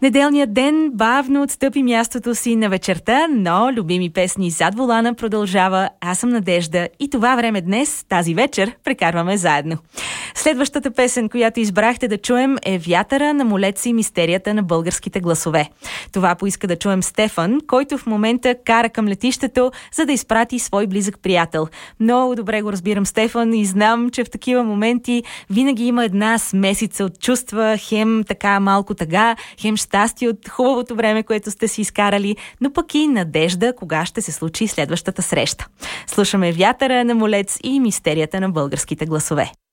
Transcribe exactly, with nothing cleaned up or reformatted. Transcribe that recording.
Неделният ден бавно отстъпи мястото си на вечерта, но любими песни зад волана продължава. Аз съм Надежда и това време днес, тази вечер, прекарваме заедно. Следващата песен, която избрахте да чуем, е Вятъра на Молец и мистерията на българските гласове. Това поиска да чуем Стефан, който в момента кара към летището, за да изпрати свой близък приятел. Много добре го разбирам, Стефан, и знам, че в такива моменти винаги има една смесица от чувства, хем така малко тъга, хем щастие от хубавото време, което сте си изкарали, но пък и надежда кога ще се случи следващата среща. Слушаме Вятъра на Молец и мистерията на българските гласове.